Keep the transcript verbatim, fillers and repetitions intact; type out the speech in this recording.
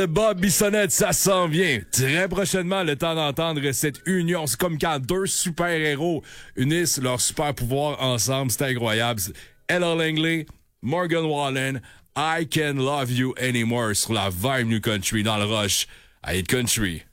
Bob Bissonnette, ça s'en vient. Très prochainement, le temps d'entendre cette union. C'est comme quand deux super-héros unissent leurs super-pouvoirs ensemble. C'est incroyable. Ella Langley, Morgan Wallen, I Can Love You Anymore sur la Vibe New Country dans le Rush à Hit Country.